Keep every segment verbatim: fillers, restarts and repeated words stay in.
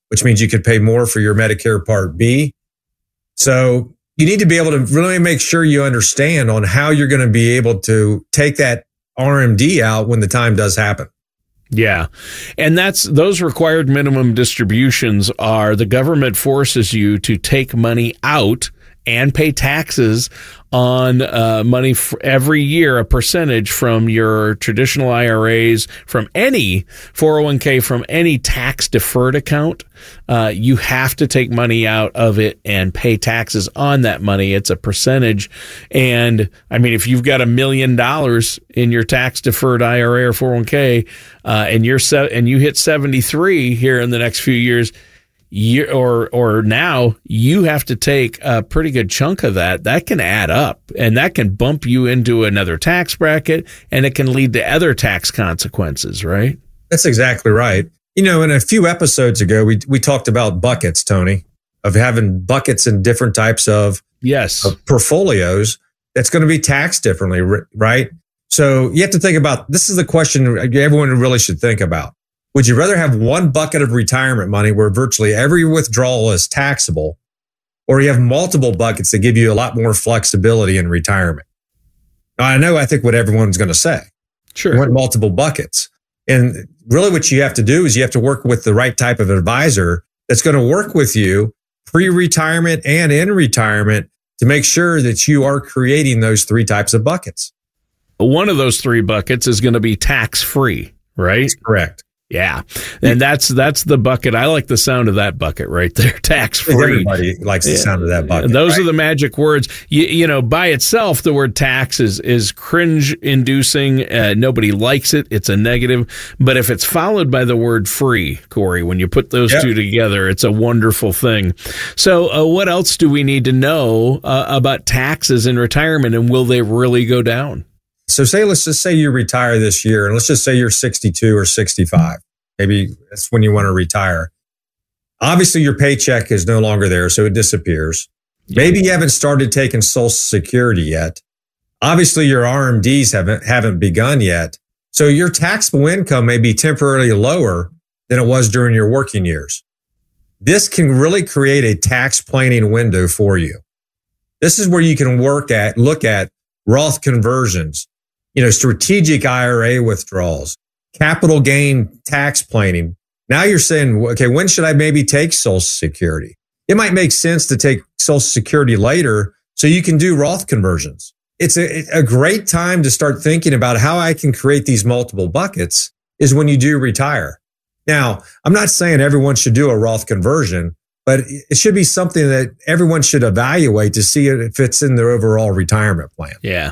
which means you could pay more for your Medicare Part B. So you need to be able to really make sure you understand on how you're going to be able to take that R M D out when the time does happen. Yeah. And that's those required minimum distributions are the government forces you to take money out and pay taxes on uh, money f- every year, a percentage from your traditional I R As, from any four oh one k, from any tax deferred account. Uh, you have to take money out of it and pay taxes on that money. It's a percentage. And I mean, if you've got a million dollars in your tax deferred I R A or four oh one k, uh, and you're se- and you hit seventy-three here in the next few years, You, or or now you have to take a pretty good chunk of that. That can add up, and that can bump you into another tax bracket, and it can lead to other tax consequences, right? That's exactly right. You know, in a few episodes ago, we we talked about buckets, Tony, of having buckets in different types of, yes. of portfolios that's going to be taxed differently, right? So you have to think about, this is the question everyone really should think about. Would you rather have one bucket of retirement money where virtually every withdrawal is taxable, or you have multiple buckets that give you a lot more flexibility in retirement? Now, I know, I think what everyone's going to say. Sure. You want multiple buckets. And really what you have to do is you have to work with the right type of advisor that's going to work with you pre-retirement and in retirement to make sure that you are creating those three types of buckets. One of those three buckets is going to be tax-free, right? That's correct. Yeah. And that's that's the bucket. I like the sound of that bucket right there. Tax free. Everybody likes the sound of that bucket. Those right? are the magic words. You, you know, by itself, the word tax is, is cringe inducing. Uh, nobody likes it. It's a negative. But if it's followed by the word free, Corey, when you put those yep. two together, it's a wonderful thing. So uh, what else do we need to know uh, about taxes in retirement, and will they really go down? So say, let's just say you retire this year, and let's just say you're sixty-two or sixty-five. Maybe that's when you want to retire. Obviously, your paycheck is no longer there, so it disappears. Yeah. Maybe you haven't started taking Social Security yet. Obviously, your R M Ds haven't haven't begun yet. So your taxable income may be temporarily lower than it was during your working years. This can really create a tax planning window for you. This is where you can work at, look at Roth conversions, you know, strategic I R A withdrawals, capital gain tax planning. Now you're saying, okay, when should I maybe take Social Security? It might make sense to take Social Security later so you can do Roth conversions. It's a, a great time to start thinking about how I can create these multiple buckets is when you do retire. Now, I'm not saying everyone should do a Roth conversion, but it should be something that everyone should evaluate to see if it fits in their overall retirement plan. Yeah.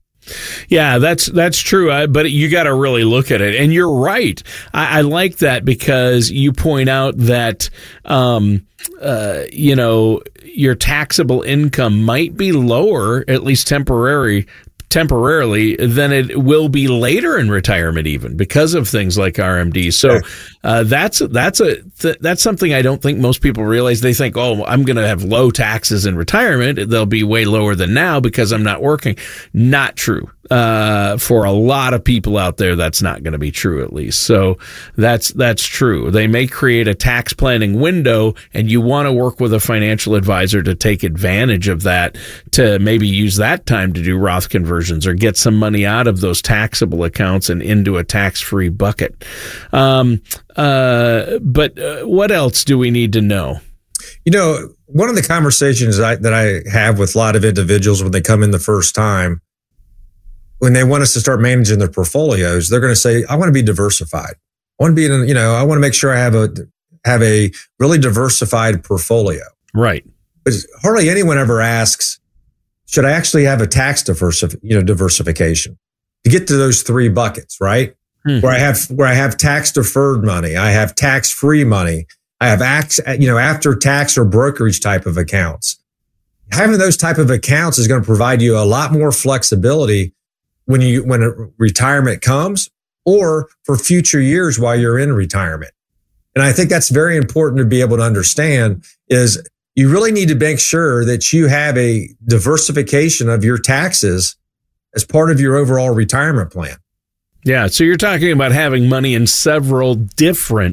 Yeah, that's that's true. I, but you got to really look at it. And you're right. I, I like that because you point out that, um, uh, you know, your taxable income might be lower, at least temporary, temporarily, than it will be later in retirement, even because of things like R M D. So uh, that's that's a th- that's something I don't think most people realize. They think, oh, I'm going to have low taxes in retirement. They'll be way lower than now because I'm not working. Not true. Uh, for a lot of people out there, that's not going to be true, at least. So that's that's true. They may create a tax planning window, and you want to work with a financial advisor to take advantage of that, to maybe use that time to do Roth conversions or get some money out of those taxable accounts and into a tax-free bucket. Um, uh, but uh, what else do we need to know? You know, one of the conversations I, that I have with a lot of individuals when they come in the first time, when they want us to start managing their portfolios, they're going to say, I want to be diversified. I want to be in, you know, I want to make sure I have a, have a really diversified portfolio. Right. But hardly anyone ever asks, should I actually have a tax diversif- you know, diversification to get to those three buckets, right? Mm-hmm. Where I have, where I have tax deferred money, I have tax free money, I have ax, you know, after tax or brokerage type of accounts. Having those type of accounts is going to provide you a lot more flexibility when you, when a retirement comes or for future years while you're in retirement. And I think that's very important to be able to understand is you really need to make sure that you have a diversification of your taxes as part of your overall retirement plan. Yeah. So you're talking about having money in several different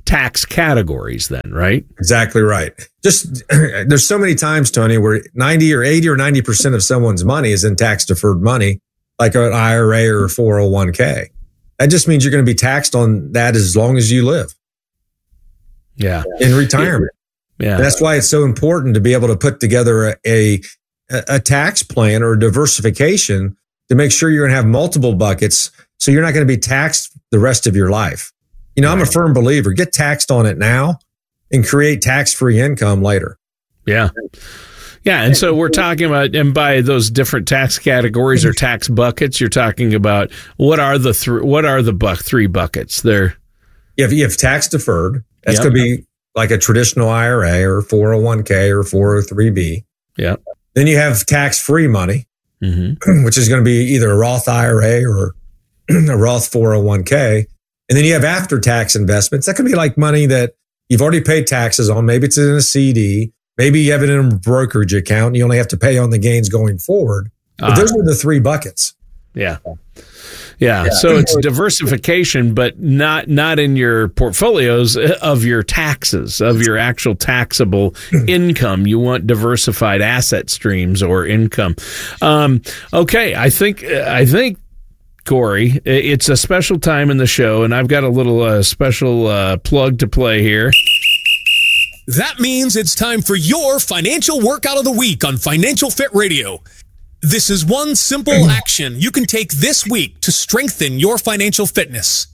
tax categories then, right? Exactly right. Just there's so many times, Tony, where ninety or eighty or ninety percent of someone's money is in tax deferred money, like an I R A or a four oh one k. That just means you're going to be taxed on that as long as you live. Yeah. In retirement. Yeah. And that's why it's so important to be able to put together a, a, a tax plan or a diversification to make sure you're going to have multiple buckets so you're not going to be taxed the rest of your life. You know, I'm a firm believer. Get taxed on it now and create tax-free income later. Yeah. Yeah. And so we're talking about, and by those different tax categories or tax buckets, you're talking about what are the th- what are the buck three buckets there? You have, you have tax deferred. That's Yep. going to be like a traditional I R A or four oh one k or four oh three b. Yeah. Then you have tax-free money, Mm-hmm. which is going to be either a Roth I R A or a Roth four oh one k. And then you have after-tax investments. That could be like money that you've already paid taxes on. Maybe it's in a C D. Maybe you have it in a brokerage account and you only have to pay on the gains going forward. But Ah. those are the three buckets. Yeah. Yeah. So it's diversification, but not not in your portfolios of your taxes, of your actual taxable income. You want diversified asset streams or income. Um, okay. I think I think Corey, it's a special time in the show, and I've got a little uh, special uh, plug to play here. That means it's time for your financial workout of the week on Financial Fit Radio. This is one simple action you can take this week to strengthen your financial fitness.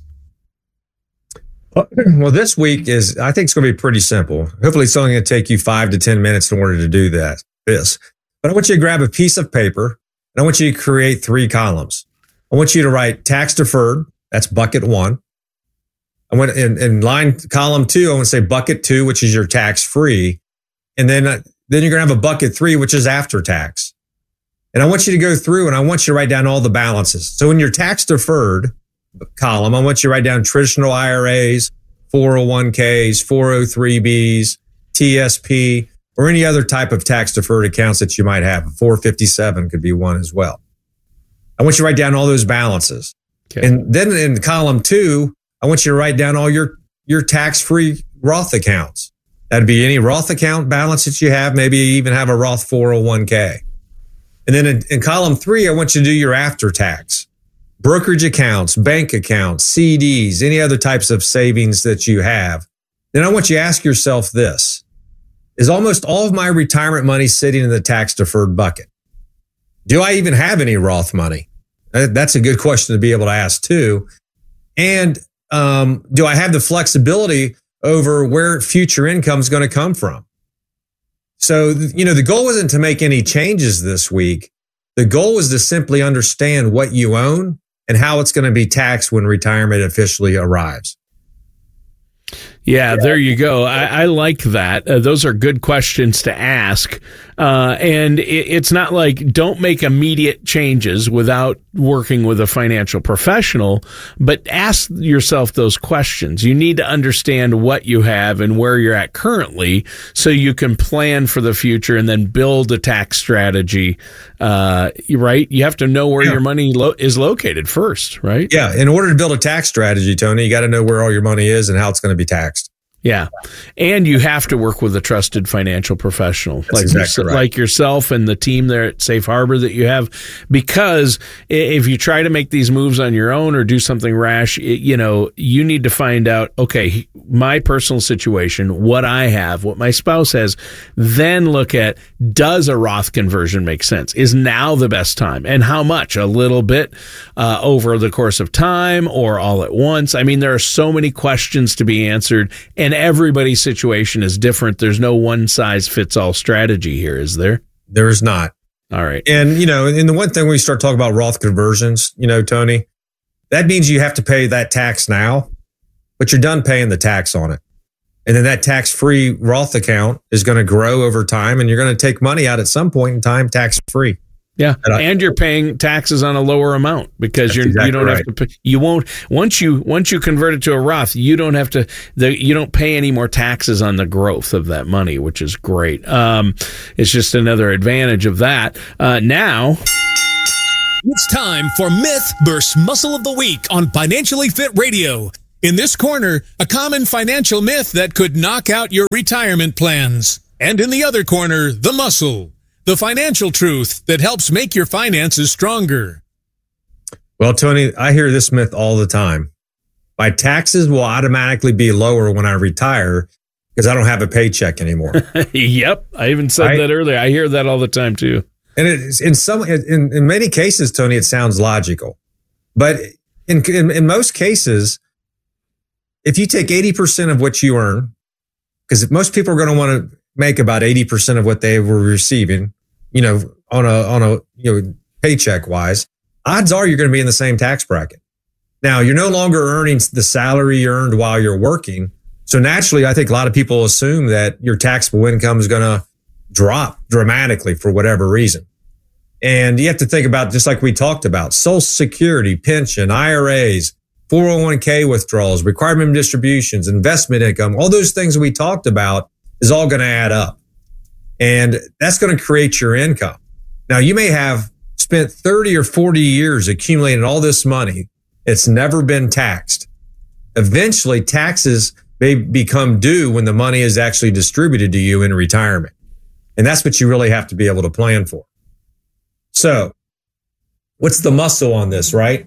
Well, this week is, I think it's going to be pretty simple. Hopefully it's only going to take you five to ten minutes in order to do that. This, but I want you to grab a piece of paper and I want you to create three columns. I want you to write tax deferred. That's bucket one. I want in, in line column two, I want to say bucket two, which is your tax free. And then, uh, then you're going to have a bucket three, which is after tax. And I want you to go through and I want you to write down all the balances. So in your tax deferred column, I want you to write down traditional I R As, four oh one k's, four oh three b's, T S P, or any other type of tax deferred accounts that you might have. four fifty-seven could be one as well. I want you to write down all those balances. Okay. And then in column two, I want you to write down all your, your tax-free Roth accounts. That'd be any Roth account balance that you have. Maybe you even have a Roth four oh one k. And then in, in column three, I want you to do your after tax. Brokerage accounts, bank accounts, C Ds, any other types of savings that you have. Then I want you to ask yourself this. Is almost all of my retirement money sitting in the tax deferred bucket? Do I even have any Roth money? That's a good question to be able to ask too. And um, do I have the flexibility over where future income is going to come from? So, you know, the goal wasn't to make any changes this week. The goal was to simply understand what you own and how it's going to be taxed when retirement officially arrives. Yeah, there you go. I, I like that. Uh, those are good questions to ask. Uh, and it, it's not like don't make immediate changes without working with a financial professional, but ask yourself those questions. You need to understand what you have and where you're at currently so you can plan for the future and then build a tax strategy. Uh, right? You have to know where Yeah. your money lo- is located first, right? Yeah. In order to build a tax strategy, Tony, you got to know where all your money is and how it's going to be taxed. Yeah. And you have to work with a trusted financial professional like, exactly your, right. like yourself and the team there at Safe Harbor that you have, because if you try to make these moves on your own or do something rash, it, you know, you need to find out, okay, my personal situation, what I have, what my spouse has, then look at, does a Roth conversion make sense? Is now the best time? And how much? A little bit uh, over the course of time or all at once? I mean, there are so many questions to be answered, and everybody's situation is different. There's no one size fits all strategy here, is there? There is not. All right. And, you know, and the one thing when we start talking about Roth conversions, you know, Tony, that means you have to pay that tax now, but you're done paying the tax on it. And then that tax-free Roth account is going to grow over time, and you're going to take money out at some point in time tax-free. Yeah, And I- and you're paying taxes on a lower amount because That's you're exactly you don't right. have to pay, you won't once you once you convert it to a Roth, you don't have to the, you don't pay any more taxes on the growth of that money, which is great. Um, it's just another advantage of that. Uh, now. It's time for Myth versus Muscle of the Week on Financially Fit Radio. In this corner, a common financial myth that could knock out your retirement plans. And in the other corner, the muscle, the financial truth that helps make your finances stronger. Well, Tony, I hear this myth all the time. My taxes will automatically be lower when I retire because I don't have a paycheck anymore. Yep. I even said right? that earlier. I hear that all the time too. And it, in some, in, in many cases, Tony, it sounds logical, but in, in, in most cases, if you take eighty percent of what you earn, because most people are going to want to make about eighty percent of what they were receiving, you know, on a, on a, you know, paycheck wise, odds are you're going to be in the same tax bracket. Now, you're no longer earning the salary you earned while you're working. So naturally, I think a lot of people assume that your taxable income is going to drop dramatically for whatever reason. And you have to think about, just like we talked about, Social Security, pension, I R As, four oh one k withdrawals, required minimum distributions, investment income, all those things we talked about is all going to add up. And that's going to create your income. Now, you may have spent thirty or forty years accumulating all this money. It's never been taxed. Eventually, taxes may become due when the money is actually distributed to you in retirement. And that's what you really have to be able to plan for. So, what's the muscle on this, right?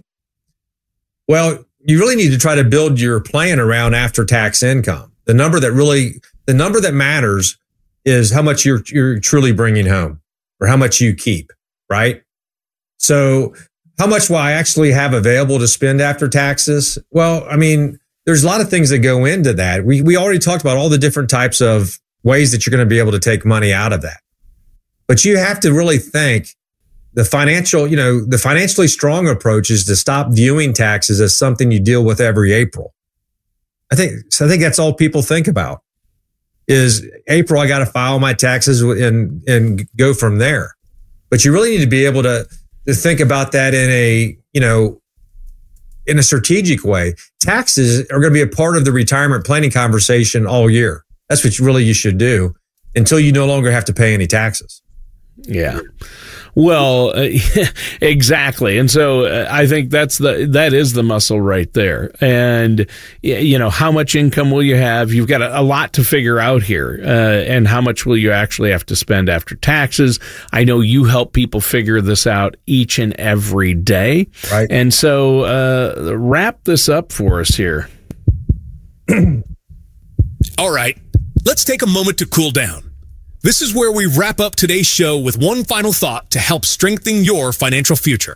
Well, you really need to try to build your plan around after-tax income. The number that really, the number that matters is how much you're, you're truly bringing home or how much you keep, right? So how much will I actually have available to spend after taxes? Well, I mean, there's a lot of things that go into that. We, we already talked about all the different types of ways that you're going to be able to take money out of that. But you have to really think the financial, you know, the financially strong approach is to stop viewing taxes as something you deal with every April. I think, so I think that's all people think about is April, I got to file my taxes and, and go from there. But you really need to be able to, to think about that in a, you know, in a strategic way. Taxes are going to be a part of the retirement planning conversation all year. That's what you really you should do until you no longer have to pay any taxes. Yeah. Well, uh, exactly. And so uh, I think that's the, that is the muscle right there. And, you know, how much income will you have? You've got a, a lot to figure out here. Uh, and how much will you actually have to spend after taxes? I know you help people figure this out each and every day. Right. And so, uh, wrap this up for us here. All right. Let's take a moment to cool down. This is where we wrap up today's show with one final thought to help strengthen your financial future.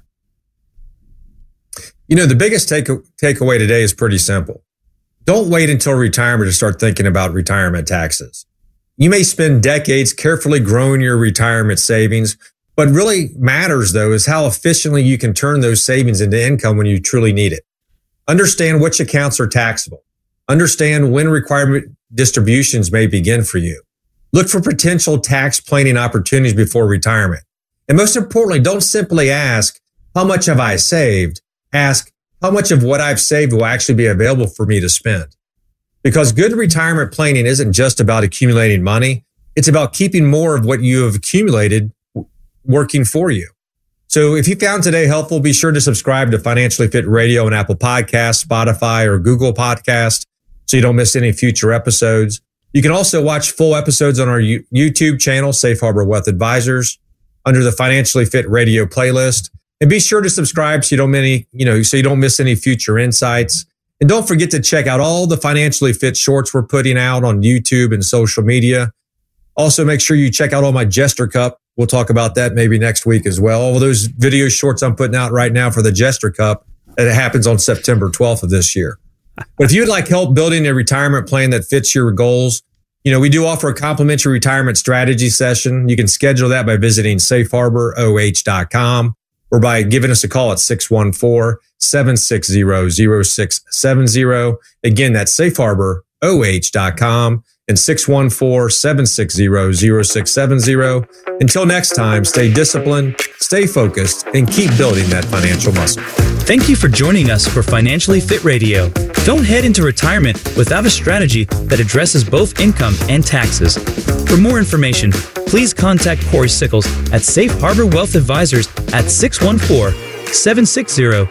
You know, the biggest take takeaway today is pretty simple. Don't wait until retirement to start thinking about retirement taxes. You may spend decades carefully growing your retirement savings. What really matters, though, is how efficiently you can turn those savings into income when you truly need it. Understand which accounts are taxable. Understand when requirement distributions may begin for you. Look for potential tax planning opportunities before retirement. And most importantly, don't simply ask, how much have I saved? Ask, how much of what I've saved will actually be available for me to spend? Because good retirement planning isn't just about accumulating money. It's about keeping more of what you have accumulated working for you. So if you found today helpful, be sure to subscribe to Financially Fit Radio on Apple Podcasts, Spotify, or Google Podcasts so you don't miss any future episodes. You can also watch full episodes on our YouTube channel, Safe Harbor Wealth Advisors, under the Financially Fit Radio playlist. And be sure to subscribe so you don't any, you know, so you don't miss any future insights. And don't forget to check out all the Financially Fit shorts we're putting out on YouTube and social media. Also, make sure you check out all my Jester Cup. We'll talk about that maybe next week as well. All those video shorts I'm putting out right now for the Jester Cup, that happens on September twelfth of this year. But if you'd like help building a retirement plan that fits your goals, you know, we do offer a complimentary retirement strategy session. You can schedule that by visiting safe harbor o h dot com or by giving us a call at six one four, seven six zero, zero six seven zero. Again, that's safe harbor o h dot com and six one four, seven six zero, zero six seven zero. Until next time, stay disciplined, stay focused, and keep building that financial muscle. Thank you for joining us for Financially Fit Radio. Don't head into retirement without a strategy that addresses both income and taxes. For more information, please contact Corey Sickles at Safe Harbor Wealth Advisors at six one four, seven six zero,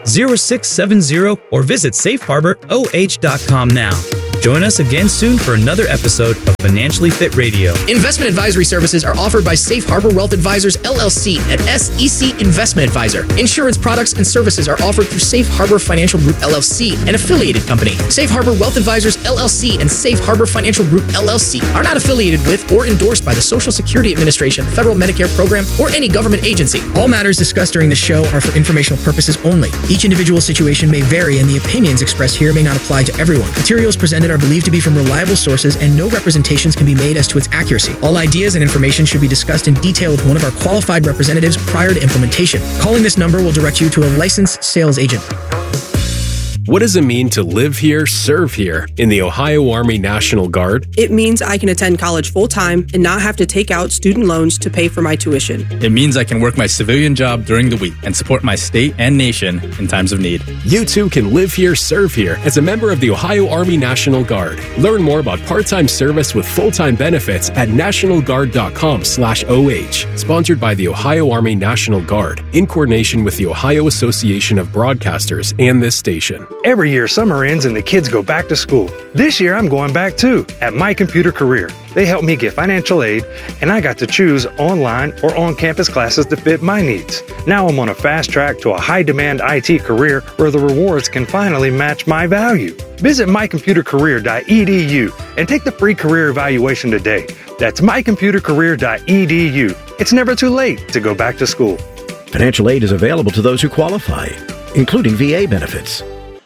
zero six seven zero or visit safe harbor o h dot com now. Join us again soon for another episode of Financially Fit Radio. Investment advisory services are offered by Safe Harbor Wealth Advisors, L L C, at S E C Investment Advisor. Insurance products and services are offered through Safe Harbor Financial Group, L L C, an affiliated company. Safe Harbor Wealth Advisors, L L C, and Safe Harbor Financial Group, L L C, are not affiliated with or endorsed by the Social Security Administration, Federal Medicare Program, or any government agency. All matters discussed during the show are for informational purposes only. Each individual situation may vary, and the opinions expressed here may not apply to everyone. Materials presented are believed to be from reliable sources, and no representations can be made as to its accuracy. All ideas and information should be discussed in detail with one of our qualified representatives prior to implementation. Calling this number will direct you to a licensed sales agent. What does it mean to live here, serve here in the Ohio Army National Guard? It means I can attend college full-time and not have to take out student loans to pay for my tuition. It means I can work my civilian job during the week and support my state and nation in times of need. You too can live here, serve here as a member of the Ohio Army National Guard. Learn more about part-time service with full-time benefits at national guard dot com slash O H. Sponsored by the Ohio Army National Guard in coordination with the Ohio Association of Broadcasters and this station. Every year, summer ends and the kids go back to school. This year, I'm going back too, at My Computer Career. They helped me get financial aid, and I got to choose online or on-campus classes to fit my needs. Now I'm on a fast track to a high-demand I T career where the rewards can finally match my value. Visit my computer career dot e d u and take the free career evaluation today. That's my computer career dot e d u. It's never too late to go back to school. Financial aid is available to those who qualify, including V A benefits.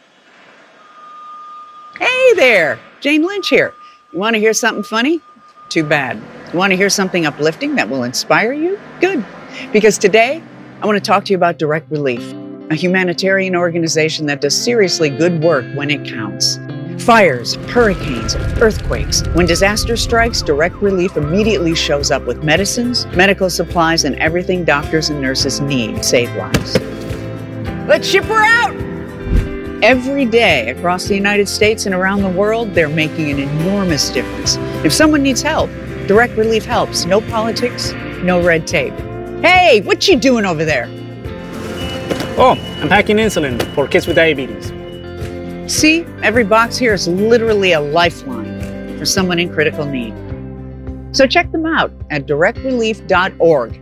Hey there, Jane Lynch here. You want to hear something funny? Too bad. You want to hear something uplifting that will inspire you? Good. Because today, I want to talk to you about Direct Relief, a humanitarian organization that does seriously good work when it counts. Fires, hurricanes, earthquakes. When disaster strikes, Direct Relief immediately shows up with medicines, medical supplies, and everything doctors and nurses need to save lives. Let's ship her out! Every day across the United States and around the world, they're making an enormous difference. If someone needs help, Direct Relief helps. No politics, no red tape. Hey, what you doing over there? Oh, I'm packing insulin for kids with diabetes. See, every box here is literally a lifeline for someone in critical need. So check them out at direct relief dot org.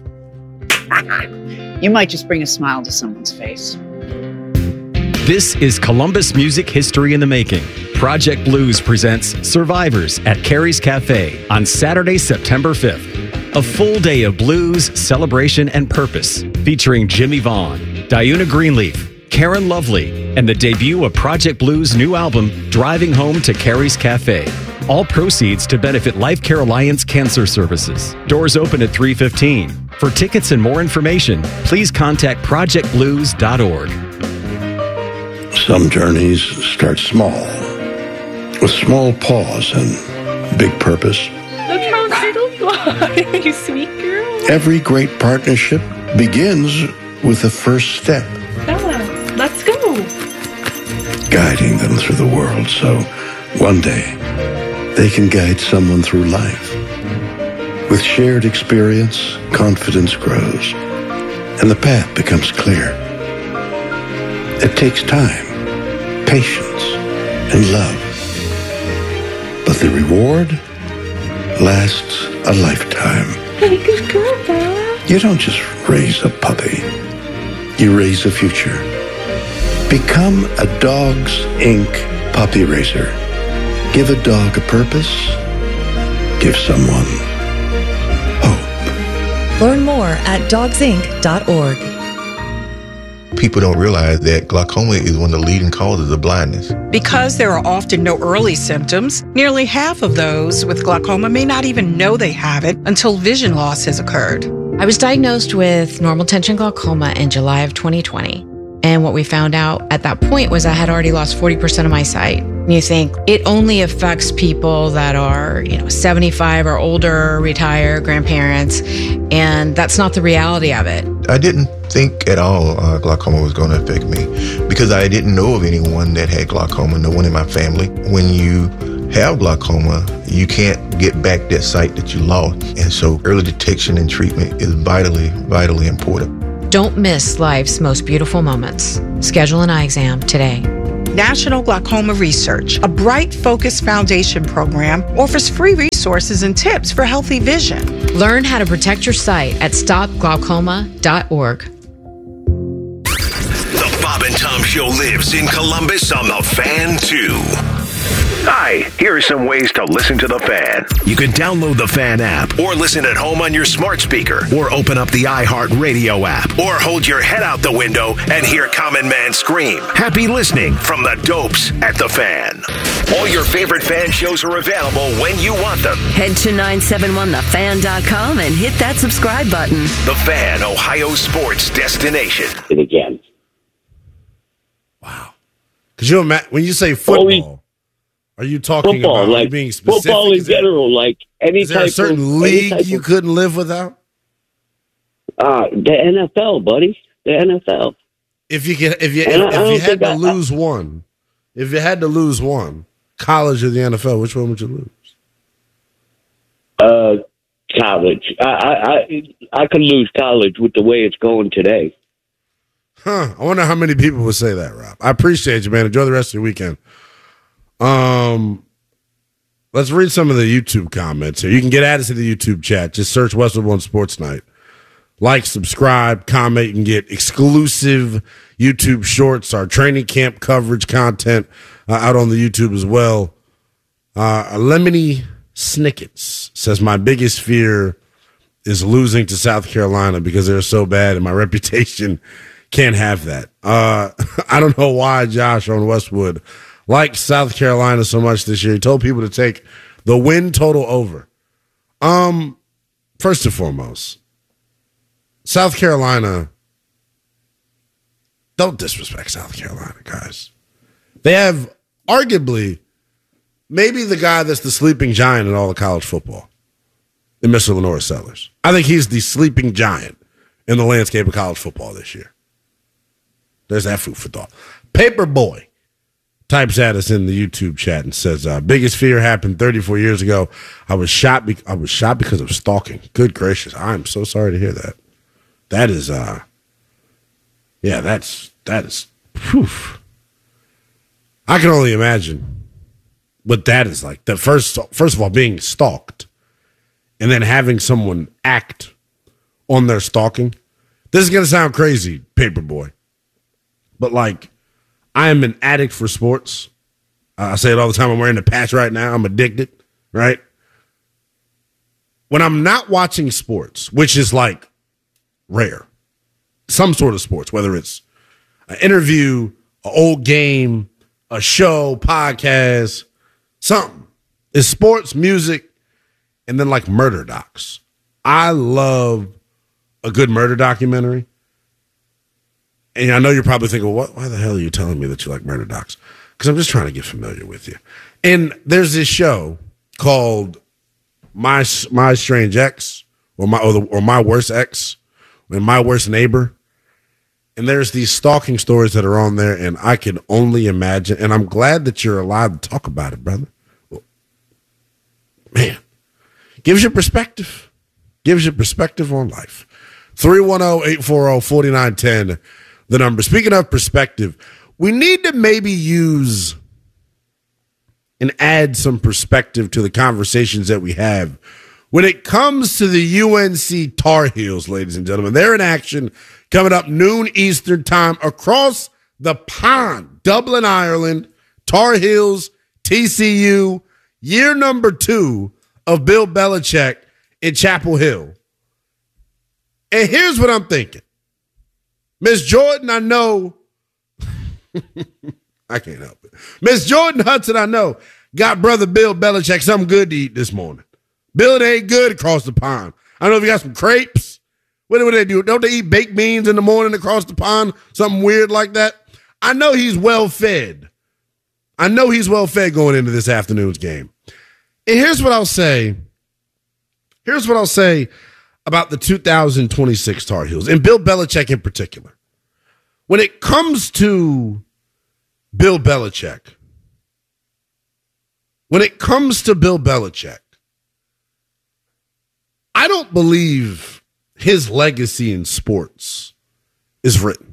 You might just bring a smile to someone's face. This is Columbus Music History in the Making. Project Blues presents Survivors at Carrie's Cafe on Saturday, September fifth. A full day of blues, celebration, and purpose, featuring Jimmy Vaughn, Diuna Greenleaf, Karen Lovely, and the debut of Project Blues' new album, Driving Home to Carrie's Cafe. All proceeds to benefit Life Care Alliance Cancer Services. Doors open at three fifteen. For tickets and more information, please contact project blues dot org. Some journeys start small, with small pause and big purpose. Look how little fly, you sweet girl. Every great partnership begins with the first step. Bella, let's go. Guiding them through the world so one day they can guide someone through life. With shared experience, confidence grows, and the path becomes clear. It takes time, patience, and love. But the reward lasts a lifetime. Hey, good girl, Bella. You don't just raise a puppy. You raise a future. Become a Dogs Incorporated puppy raiser. Give a dog a purpose. Give someone hope. Learn more at dogs inc dot org. People don't realize that glaucoma is one of the leading causes of blindness. Because there are often no early symptoms, nearly half of those with glaucoma may not even know they have it until vision loss has occurred. I was diagnosed with normal tension glaucoma in July of twenty twenty. And what we found out at that point was I had already lost forty percent of my sight. And you think it only affects people that are, you know, seventy-five or older, retired, grandparents, and that's not the reality of it. I didn't think at all uh, glaucoma was going to affect me because I didn't know of anyone that had glaucoma, no one in my family. When you have glaucoma, you can't get back that sight that you lost. And so early detection and treatment is vitally, vitally important. Don't miss life's most beautiful moments. Schedule an eye exam today. National Glaucoma Research, a bright, focused foundation program, offers free resources and tips for healthy vision. Learn how to protect your sight at stop glaucoma dot org. The Bob and Tom Show lives in Columbus on the Fan too. Hi, here are some ways to listen to the Fan. You can download the Fan app or listen at home on your smart speaker or open up the iHeartRadio app or hold your head out the window and hear Common Man scream. Happy listening from the dopes at the Fan. All your favorite Fan shows are available when you want them. Head to nine seven one the fan dot com and hit that subscribe button. The Fan, Ohio sports destination. And again. Because you imagine, when you say football, are you talking football, about like, you being specific? Football in Is there- general, like any Is there type a certain of, league any type you of, couldn't live without? Uh, the N F L, buddy. The N F L. If you could, if you And I- if, I if don't you had think to I- lose one, if you had to lose one, college or the N F L, which one would you lose? Uh, college. I, I, I, I could lose college with the way it's going today. Huh. I wonder how many people would say that, Rob. I appreciate you, man. Enjoy the rest of your weekend. Um, let's read some of the YouTube comments here. You can get at us in the YouTube chat. Just search Westwood One Sports Night. Like, subscribe, comment. You can get exclusive YouTube shorts, our training camp coverage content uh, out on the YouTube as well. Uh, Lemony Snickets says, my biggest fear is losing to South Carolina because they're so bad and my reputation can't have that. Uh, I don't know why Josh on Westwood liked South Carolina so much this year. He told people to take the win total over. Um, first and foremost, South Carolina, don't disrespect South Carolina, guys. They have arguably maybe the guy that's the sleeping giant in all of college football, in Mister Lenore Sellers. I think he's the sleeping giant in the landscape of college football this year. There's that food for thought. Paperboy types at us in the YouTube chat and says, uh, biggest fear happened thirty-four years ago. I was shot be- I was shot because of stalking. Good gracious. I'm so sorry to hear that. That is, uh, yeah, that's, that is, whew. I can only imagine what that is like. The first, first of all, being stalked and then having someone act on their stalking. This is going to sound crazy, Paperboy. But, like, I am an addict for sports. Uh, I say it all the time. I'm wearing the patch right now. I'm addicted, right? When I'm not watching sports, which is, like, rare, some sort of sports, whether it's an interview, an old game, a show, podcast, something. It's sports, music, and then, like, murder docs. I love a good murder documentary. And I know you're probably thinking, well, what, why the hell are you telling me that you like murder docs? Because I'm just trying to get familiar with you. And there's this show called My My Strange Ex, or my or, the, or My Worst Ex, and My Worst Neighbor. And there's these stalking stories that are on there, and I can only imagine. And I'm glad that you're alive to talk about it, brother. Well, man, gives you perspective. Gives you perspective on life. three one zero, eight four zero, four nine one zero. The number. Speaking of perspective, we need to maybe use and add some perspective to the conversations that we have when it comes to the U N C Tar Heels, ladies and gentlemen. They're in action coming up noon Eastern time across the pond. Dublin, Ireland, Tar Heels, T C U, year number two of Bill Belichick in Chapel Hill. And here's what I'm thinking. Miss Jordan, I know. I can't help it. Miss Jordan Hudson, I know, got brother Bill Belichick something good to eat this morning. Bill, it ain't good across the pond. I don't know if you got some crepes. What do they do? Don't they eat baked beans in the morning across the pond? Something weird like that? I know he's well fed. I know he's well fed going into this afternoon's game. And here's what I'll say. Here's what I'll say about the two thousand twenty-six Tar Heels, and Bill Belichick in particular. When it comes to Bill Belichick, when it comes to Bill Belichick, I don't believe his legacy in sports is written.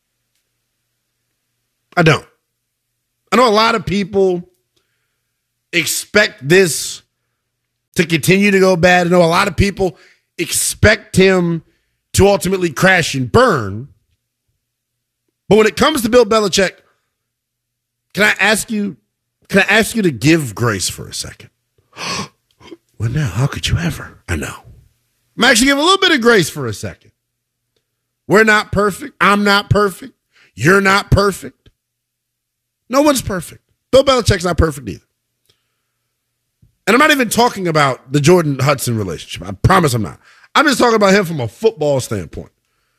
I don't. I know a lot of people expect this to continue to go bad. I know a lot of people expect him to ultimately crash and burn. But when it comes to Bill Belichick, can I ask you, can I ask you to give grace for a second? Well, now, how could you ever? I know. I'm actually giving a little bit of grace for a second. We're not perfect. I'm not perfect. You're not perfect. No one's perfect. Bill Belichick's not perfect either. And I'm not even talking about the Jordan Hudson relationship. I promise I'm not. I'm just talking about him from a football standpoint.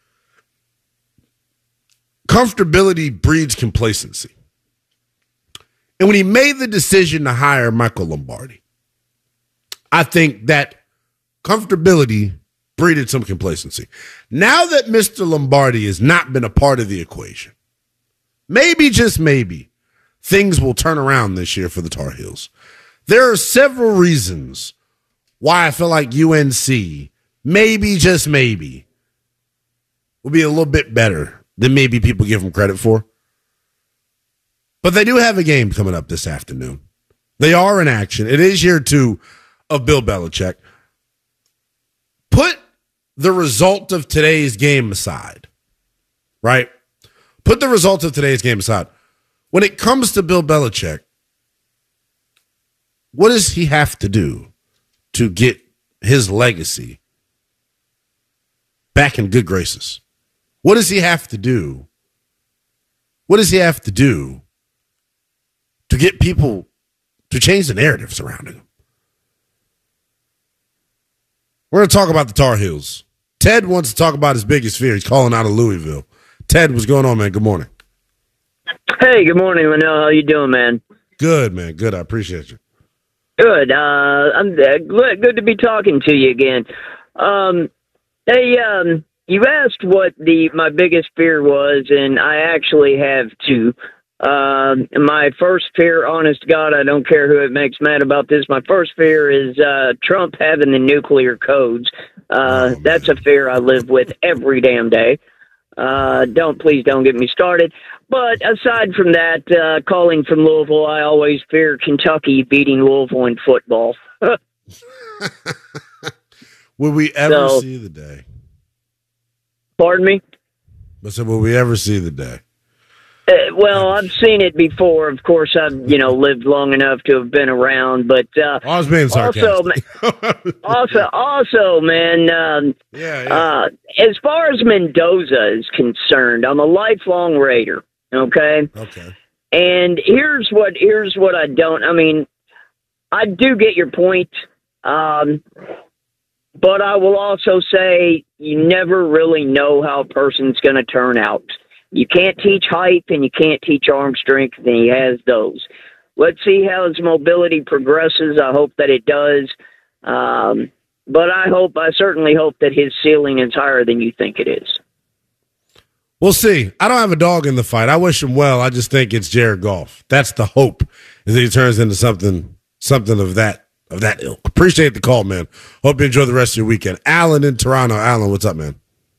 Comfortability breeds complacency. And when he made the decision to hire Michael Lombardi, I think that comfortability breeded some complacency. Now that Mister Lombardi has not been a part of the equation, maybe, just maybe, things will turn around this year for the Tar Heels. There are several reasons why I feel like U N C, maybe, just maybe, will be a little bit better than maybe people give them credit for. But they do have a game coming up this afternoon. They are in action. It is year two of Bill Belichick. Put the result of today's game aside, right? Put the result of today's game aside. When it comes to Bill Belichick, what does he have to do to get his legacy back in good graces? What does he have to do? What does he have to do to get people to change the narrative surrounding him? We're going to talk about the Tar Heels. Ted wants to talk about his biggest fear. He's calling out of Louisville. Ted, what's going on, man? Good morning. Hey, good morning, Linnell. How you doing, man? Good, man. Good. I appreciate you. Good. Uh, I'm uh, good, good to be talking to you again. Um, hey, um, you asked what the my biggest fear was, and I actually have two. Um, my first fear, honest to God, I don't care who it makes mad about this. My first fear is uh, Trump having the nuclear codes. Uh, oh, that's a fear I live with every damn day. Uh, don't, please don't get me started. But aside from that, uh, calling from Louisville, I always fear Kentucky beating Louisville in football. Will we ever so, see the day? Pardon me? I said, will we ever see the day? Uh, well, I've seen it before. Of course, I've you know lived long enough to have been around. But uh, I was being sarcastic. Also, also, also, man. Um, yeah. yeah. Uh, as far as Mendoza is concerned, I'm a lifelong Raider. Okay. Okay. And here's what here's what I don't. I mean, I do get your point, um, but I will also say you never really know how a person's going to turn out. You can't teach height and you can't teach arm strength, and he has those. Let's see how his mobility progresses. I hope that it does. Um, but I hope, I certainly hope that his ceiling is higher than you think it is. We'll see. I don't have a dog in the fight. I wish him well. I just think it's Jared Goff. That's the hope, is that he turns into something, something of that, of that ilk. Appreciate the call, man. Hope you enjoy the rest of your weekend. Alan in Toronto. Alan, what's up, man?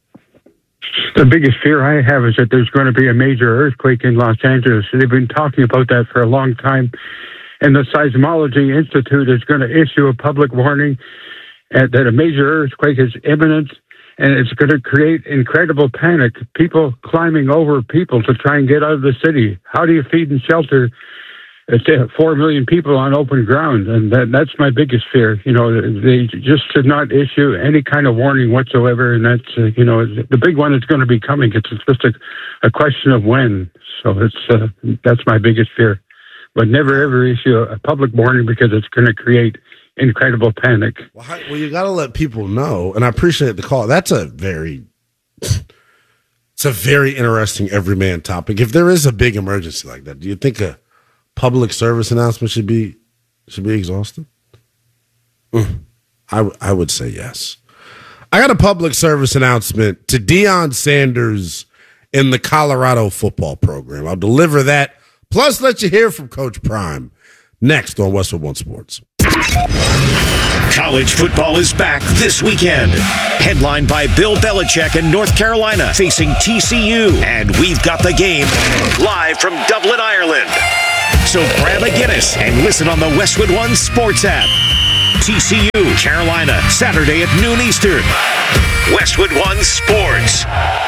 The biggest fear I have is that there's going to be a major earthquake in Los Angeles. They've been talking about that for a long time. And the Seismology Institute is going to issue a public warning that a major earthquake is imminent, and it's going to create incredible panic. People climbing over people to try and get out of the city. How do you feed and shelter four million people on open ground? And that, that's my biggest fear. You know, they just should not issue any kind of warning whatsoever. And that's, uh, you know, the big one is going to be coming. It's just a, a question of when. So it's uh, that's my biggest fear. But never, ever issue a public warning because it's going to create incredible panic. Well, hi, well you got to let people know. And I appreciate the call. That's a very, it's a very interesting everyman topic. If there is a big emergency like that, do you think a public service announcement should be should be exhausted? Mm, I, w- I would say yes. I got a public service announcement to Deion Sanders in the Colorado football program. I'll deliver that, plus let you hear from Coach Prime next on Westwood One Sports. College football is back this weekend. Headlined by Bill Belichick in North Carolina facing T C U. And we've got the game live from Dublin, Ireland. So grab a Guinness and listen on the Westwood One Sports app. T C U, Carolina, Saturday at noon Eastern. Westwood One Sports.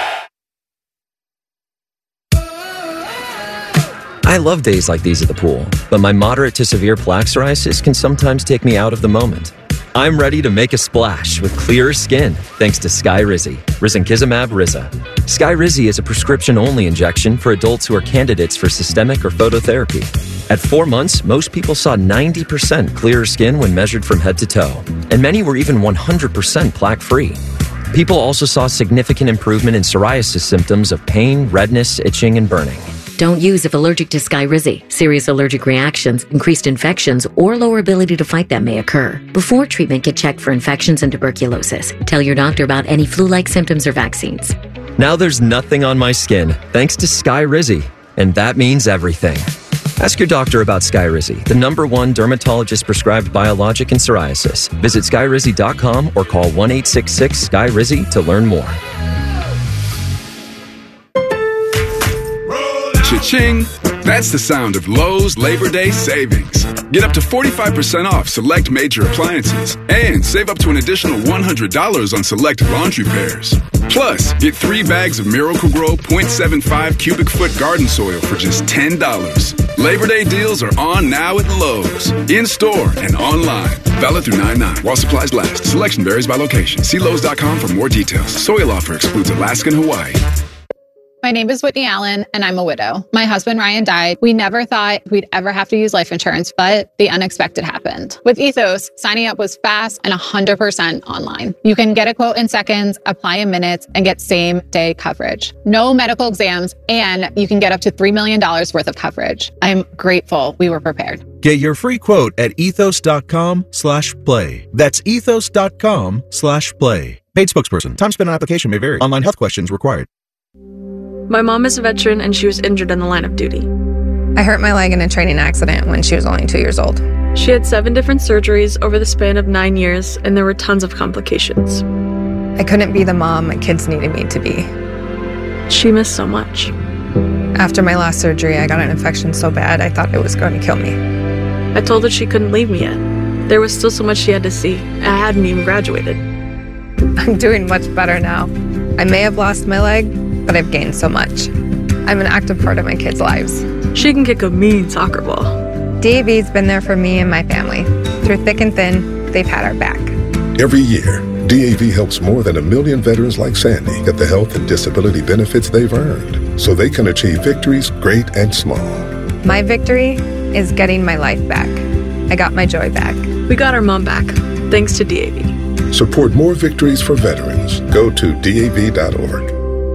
I love days like these at the pool, but my moderate to severe plaque psoriasis can sometimes take me out of the moment. I'm ready to make a splash with clearer skin thanks to Skyrizi, risankizumab Riza. Skyrizi is a prescription-only injection for adults who are candidates for systemic or phototherapy. At four months, most people saw ninety percent clearer skin when measured from head to toe, and many were even one hundred percent plaque-free. People also saw significant improvement in psoriasis symptoms of pain, redness, itching, and burning. Don't use if allergic to Skyrizi. Serious allergic reactions, increased infections, or lower ability to fight them may occur. Before treatment, get checked for infections and tuberculosis. Tell your doctor about any flu-like symptoms or vaccines. Now there's nothing on my skin thanks to Skyrizi, and that means everything. Ask your doctor about Skyrizi, the number one dermatologist-prescribed biologic in psoriasis. Visit skyrizi dot com or call one eight six six Sky Rizi to learn more. Cha-ching! That's the sound of Lowe's Labor Day savings. Get up to forty-five percent off select major appliances and save up to an additional one hundred dollars on select laundry pairs. Plus, get three bags of Miracle-Gro point seven five cubic foot garden soil for just ten dollars. Labor Day deals are on now at Lowe's, in-store and online. Valid through nine nine while supplies last. Selection varies by location. See Lowe's dot com for more details. Soil offer excludes Alaska and Hawaii. My name is Whitney Allen, and I'm a widow. My husband, Ryan, died. We never thought we'd ever have to use life insurance, but the unexpected happened. With Ethos, signing up was fast and one hundred percent online. You can get a quote in seconds, apply in minutes, and get same-day coverage. No medical exams, and you can get up to three million dollars worth of coverage. I'm grateful we were prepared. Get your free quote at ethos dot com slash play. That's ethos dot com slash play. Paid spokesperson. Time spent on application may vary. Online health questions required. My mom is a veteran and she was injured in the line of duty. I hurt my leg in a training accident when she was only two years old. She had seven different surgeries over the span of nine years, and there were tons of complications. I couldn't be the mom my kids needed me to be. She missed so much. After my last surgery, I got an infection so bad I thought it was going to kill me. I told her she couldn't leave me yet. There was still so much she had to see. I hadn't even graduated. I'm doing much better now. I may have lost my leg, but I've gained so much. I'm an active part of my kids' lives. She can kick a mean soccer ball. D A V's been there for me and my family. Through thick and thin, they've had our back. Every year, D A V helps more than a million veterans like Sandy get the health and disability benefits they've earned so they can achieve victories great and small. My victory is getting my life back. I got my joy back. We got our mom back, thanks to D A V. Support more victories for veterans. Go to D A V dot org.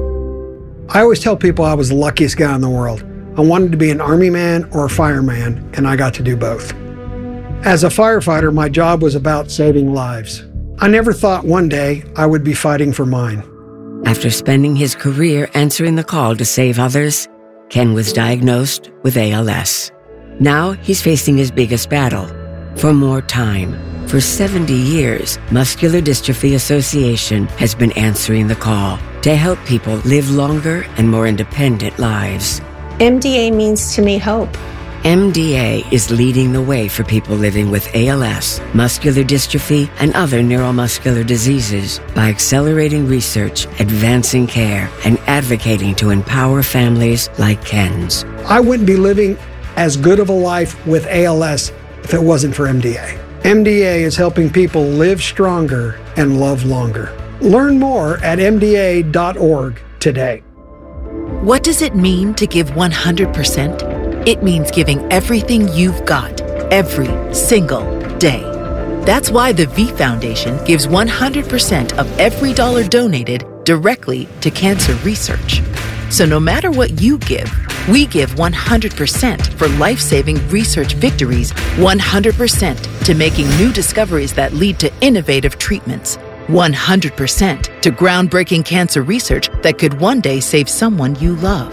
I always tell people I was the luckiest guy in the world. I wanted to be an army man or a fireman, and I got to do both. As a firefighter, my job was about saving lives. I never thought one day I would be fighting for mine. After spending his career answering the call to save others, Ken was diagnosed with A L S. Now he's facing his biggest battle, for more time. For seventy years, Muscular Dystrophy Association has been answering the call to help people live longer and more independent lives. M D A means to me hope. M D A is leading the way for people living with A L S, muscular dystrophy, and other neuromuscular diseases by accelerating research, advancing care, and advocating to empower families like Ken's. I wouldn't be living as good of a life with A L S if it wasn't for M D A. M D A is helping people live stronger and love longer. Learn more at M D A dot org today. What does it mean to give one hundred percent? It means giving everything you've got, every single day. That's why the V Foundation gives one hundred percent of every dollar donated directly to cancer research. So no matter what you give, we give one hundred percent for life-saving research victories, one hundred percent to making new discoveries that lead to innovative treatments, one hundred percent to groundbreaking cancer research that could one day save someone you love,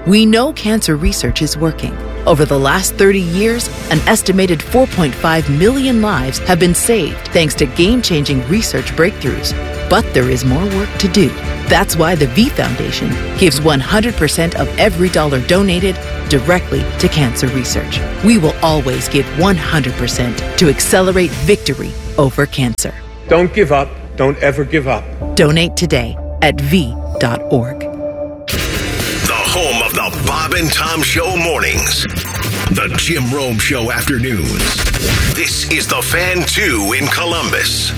We know cancer research is working. Over the last thirty years, an estimated four point five million lives have been saved thanks to game-changing research breakthroughs. But there is more work to do. That's why the V Foundation gives one hundred percent of every dollar donated directly to cancer research. We will always give one hundred percent to accelerate victory over cancer. Don't give up. Don't ever give up. Donate today at v dot org. The home of the Bob and Tom Show mornings. The Jim Rome Show afternoons. This is the Fan two in Columbus.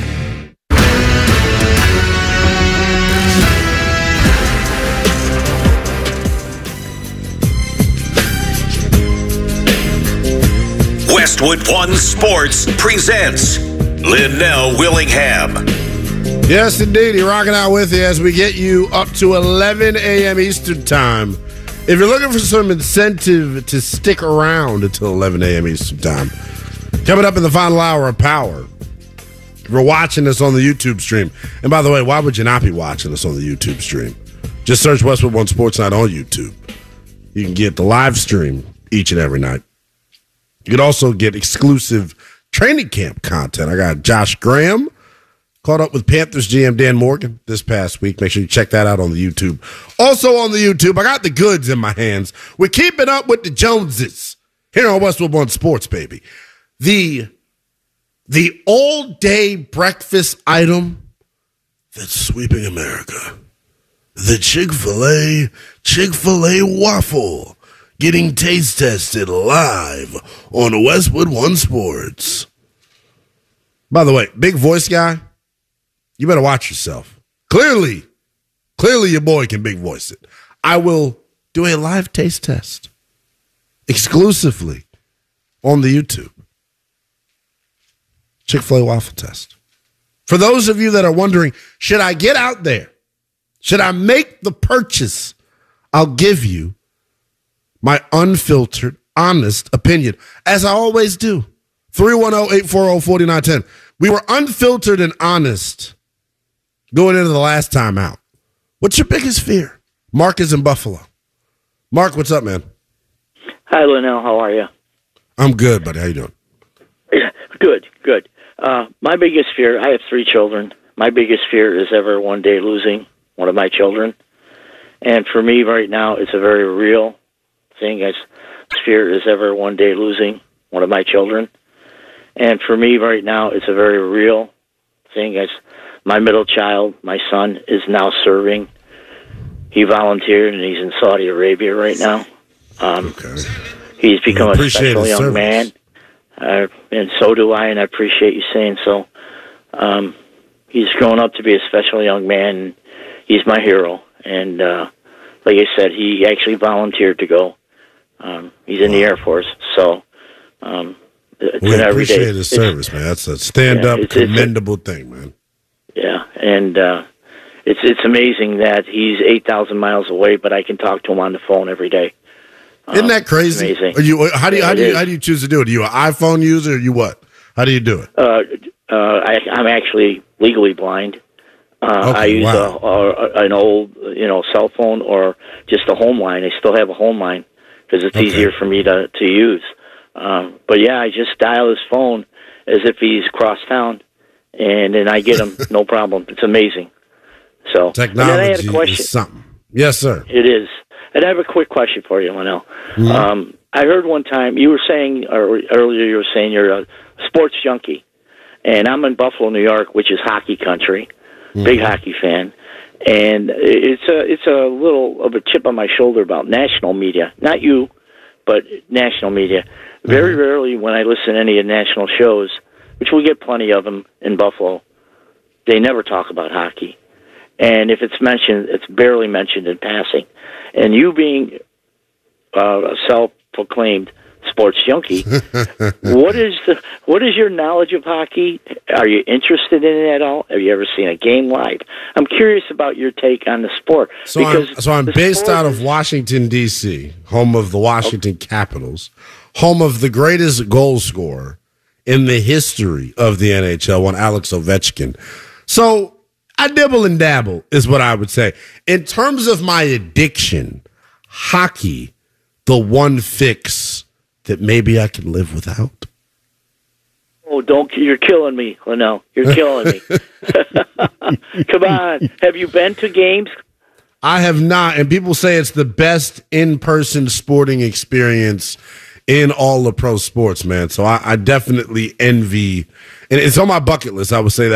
Westwood One Sports presents Linnell Willingham. Yes, indeed. He's rocking out with you as we get you up to eleven a.m. Eastern Time. If you're looking for some incentive to stick around until eleven a.m. Eastern Time, coming up in the final hour of Power, if you're watching us on the YouTube stream, and by the way, why would you not be watching us on the YouTube stream? Just search Westwood One Sports Night on YouTube. You can get the live stream each and every night. You can also get exclusive training camp content. I got Josh Graham caught up with Panthers G M Dan Morgan this past week. Make sure you check that out on the YouTube. Also on the YouTube, I got the goods in my hands. We're keeping up with the Joneses here on Westwood One Sports, baby. The, the all-day breakfast item that's sweeping America. The Chick-fil-A, Chick-fil-A waffle. Getting taste tested live on Westwood One Sports. By the way, big voice guy, you better watch yourself. Clearly, clearly your boy can big voice it. I will do a live taste test exclusively on the YouTube. Chick-fil-A waffle test. For those of you that are wondering, should I get out there? Should I make the purchase? I'll give you my unfiltered, honest opinion, as I always do. three one zero, eight four zero, four nine one zero. We were unfiltered and honest going into the last time out. What's your biggest fear? Mark is in Buffalo. Mark, what's up, man? Hi, Linnell. How are you? I'm good, buddy. How you doing? Good, good. Uh, my biggest fear, I have three children. My biggest fear is ever one day losing one of my children. And for me right now, it's a very real thing. As fear is ever one day losing one of my children. And for me right now, it's a very real thing. As my middle child, my son, is now serving. He volunteered, and he's in Saudi Arabia right now. Um, okay. He's become a special young service. man, uh, and so do I, and I appreciate you saying so. Um, he's grown up to be a special young man, and he's my hero. And uh, like I said, he actually volunteered to go. Um, he's in wow. the Air Force, so um, it's we an everyday. appreciate his service, man. That's a stand-up, yeah, it's, commendable it's a, thing, man. Yeah, and uh, it's it's amazing that he's eight thousand miles away, but I can talk to him on the phone every day. Isn't that crazy? Amazing. Are you how do you, yeah, how do you how do you choose to do it? Are you an iPhone user? Or are you what? How do you do it? Uh, uh, I, I'm actually legally blind. Uh, okay, I use wow. a, a, an old, you know, cell phone or just a home line. I still have a home line because it's okay. easier for me to to use. Um, but yeah, I just dial his phone as if he's across town, and then I get him no problem. It's amazing. So technology and then I had a question. is something. Yes, sir. It is. And I have a quick question for you, Linnell. Mm-hmm. Um, I heard one time you were saying, or earlier you were saying you're a sports junkie, and I'm in Buffalo, New York, which is hockey country. Mm-hmm. Big hockey fan, and it's a it's a little of a chip on my shoulder about national media. Not you, but national media. Mm-hmm. Very rarely when I listen to any of the national shows, which we get plenty of them in Buffalo, they never talk about hockey. And if it's mentioned, it's barely mentioned in passing. And you being uh, a self-proclaimed sports junkie, what is the what is your knowledge of hockey? Are you interested in it at all? Have you ever seen a game live? I'm curious about your take on the sport. So I'm, so I'm based out of Washington, D C, home of the Washington okay. Capitals, home of the greatest goal scorer in the history of the N H L, one Alex Ovechkin. So I dibble and dabble is what I would say. In terms of my addiction, hockey the one fix that maybe I can live without? Oh, don't! You're killing me, Linnell. You're killing me. Come on. Have you been to games? I have not, and people say it's the best in-person sporting experience in all of pro sports, man. So I, I definitely envy, and it's on my bucket list. I would say that.